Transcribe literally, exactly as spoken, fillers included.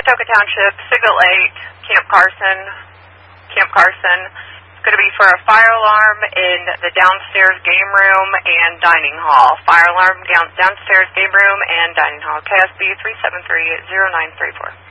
Patoka Township, Signal eight, Camp Carson, Camp Carson. It's going to be for a fire alarm in the downstairs game room and dining hall. Fire alarm down, downstairs game room and dining hall. K S B three seven three zero nine three four.